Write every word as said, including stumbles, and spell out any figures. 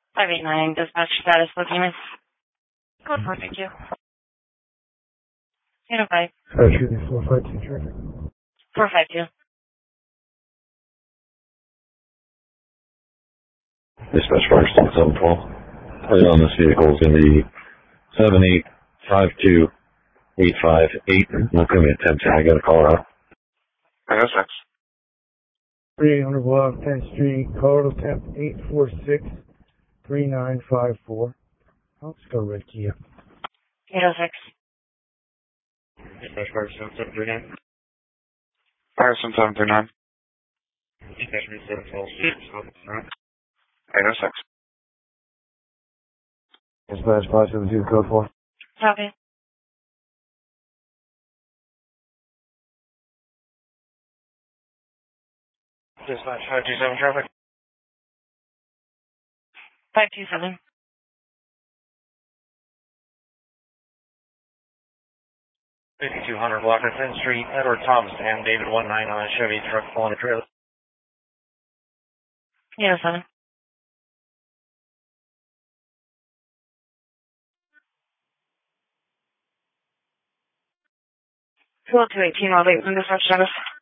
five eight nine, dispatch status looking. Code four, thank you. eight oh five. Uh, shooting four five two traffic. four five two. Dispatch first, seven twelve. Plate on this vehicle is going to be seven eight five two eight five eight. Not going to be a temp tag. I got to call her out. eight oh six. three hundred block, tenth Street, Colorado temp eight four six three nine five four. Let's go red Kia. eight oh six. Dispatch fire seven seven three nine. Fire seven seven three nine. Dispatch seven twelve. eight oh six. Dispatch five seven two, code four. Copy. Dispatch five two seven traffic. five two seven. fifty-two hundred block of tenth Street, Edward Thomas and David one nine on a Chevy truck pulling a trailer. eight oh seven. two oh two eighteen, I'll wait for dispatch status.